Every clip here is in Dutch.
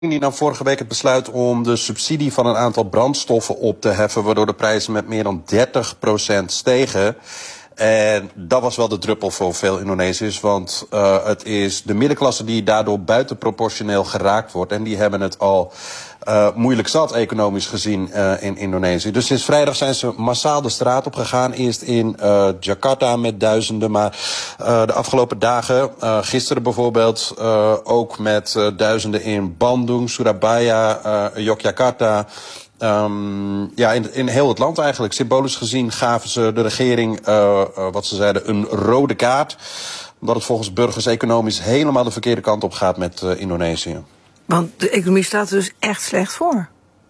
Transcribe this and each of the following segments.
Die nam vorige week het besluit om de subsidie van een aantal brandstoffen op te heffen, waardoor de prijzen met meer dan 30% stegen. En dat was wel de druppel voor veel Indonesiërs, want het is de middenklasse die daardoor buitenproportioneel geraakt wordt. En die hebben het al moeilijk zat, economisch gezien, in Indonesië. Dus sinds vrijdag zijn ze massaal de straat op gegaan. Eerst in Jakarta met duizenden, maar de afgelopen dagen, gisteren bijvoorbeeld, ook met duizenden in Bandung, Surabaya, Yogyakarta. In heel het land eigenlijk. Symbolisch gezien gaven ze de regering, wat ze zeiden, een rode kaart. Omdat het volgens burgers economisch helemaal de verkeerde kant op gaat met Indonesië. Want de economie staat er dus echt slecht voor.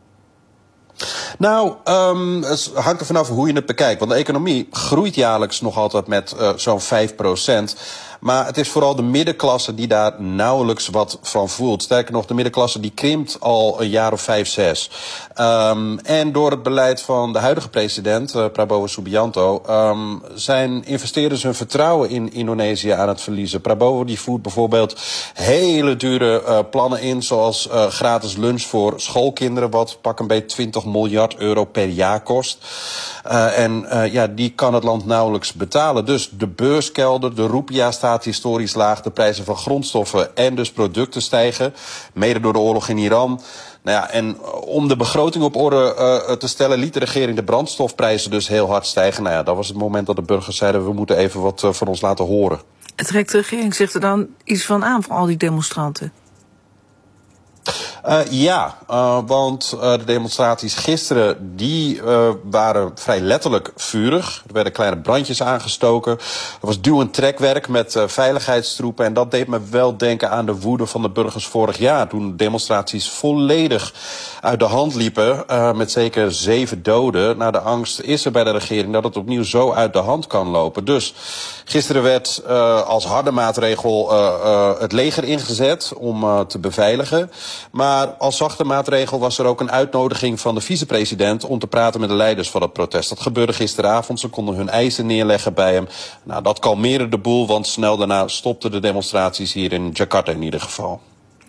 Nou, het hangt er vanaf hoe je het bekijkt. Want de economie groeit jaarlijks nog altijd met zo'n 5%. Maar het is vooral de middenklasse die daar nauwelijks wat van voelt. Sterker nog, de middenklasse die krimpt al een jaar of 5, 6. En door het beleid van de huidige president, Prabowo Subianto, zijn investeerders hun vertrouwen in Indonesië aan het verliezen. Prabowo die voert bijvoorbeeld hele dure plannen in, zoals gratis lunch voor schoolkinderen, wat pak een beetje 20 miljard euro per jaar kost. Die kan het land nauwelijks betalen. Dus de beurskelder, de roepia staat historisch laag, de prijzen van grondstoffen en dus producten stijgen, mede door de oorlog in Iran. Nou ja, en om de begroting op orde te stellen, liet de regering de brandstofprijzen dus heel hard stijgen. Nou ja, dat was het moment dat de burgers zeiden, we moeten even wat van ons laten horen. Trekt de regering zich er dan iets van aan van al die demonstranten? Want de demonstraties gisteren, die waren vrij letterlijk vurig. Er werden kleine brandjes aangestoken. Er was duw- en trekwerk met veiligheidstroepen. En dat deed me wel denken aan de woede van de burgers vorig jaar, toen demonstraties volledig uit de hand liepen, met zeker 7 doden. Nou, de angst is er bij de regering dat het opnieuw zo uit de hand kan lopen. Dus gisteren werd als harde maatregel het leger ingezet om te beveiligen. Maar als zachte maatregel was er ook een uitnodiging van de vicepresident om te praten met de leiders van het protest. Dat gebeurde gisteravond. Ze konden hun eisen neerleggen bij hem. Nou, dat kalmeerde de boel, want snel daarna stopten de demonstraties hier in Jakarta in ieder geval.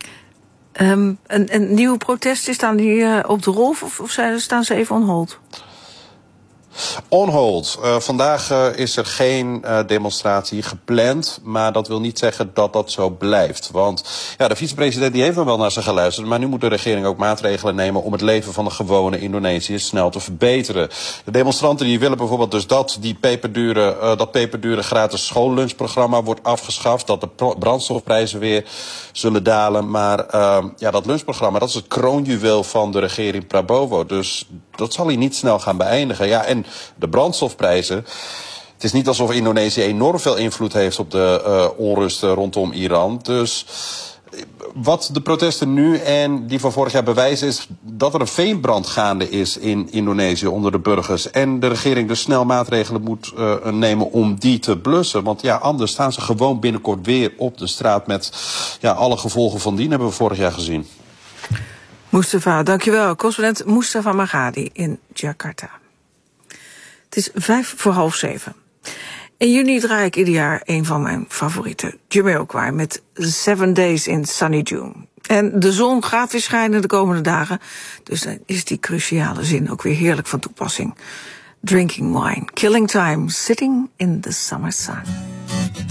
Een nieuwe protesten staan die op de rol of staan ze even on hold? On hold. Vandaag is er geen demonstratie gepland, maar dat wil niet zeggen dat dat zo blijft. Want ja, de vicepresident die heeft dan wel naar ze geluisterd, maar nu moet de regering ook maatregelen nemen om het leven van de gewone Indonesiërs snel te verbeteren. De demonstranten die willen bijvoorbeeld dus dat peperdure gratis schoollunchprogramma wordt afgeschaft, dat de brandstofprijzen weer zullen dalen. Maar dat lunchprogramma, dat is het kroonjuweel van de regering Prabowo. Dus dat zal hij niet snel gaan beëindigen. Ja, en de brandstofprijzen. Het is niet alsof Indonesië enorm veel invloed heeft op de onrust rondom Iran. Dus wat de protesten nu en die van vorig jaar bewijzen is dat er een veenbrand gaande is in Indonesië onder de burgers. En de regering dus snel maatregelen moet nemen om die te blussen. Want ja, anders staan ze gewoon binnenkort weer op de straat met alle gevolgen van dien, hebben we vorig jaar gezien. Mustafa, dankjewel. Correspondent Mustafa Magadi in Jakarta. Het is 6:55. In juni draai ik ieder jaar een van mijn favorieten, Jamiroquai, met 7 Days in Sunny June. En de zon gaat weer schijnen de komende dagen, dus dan is die cruciale zin ook weer heerlijk van toepassing. Drinking wine, killing time, sitting in the summer sun.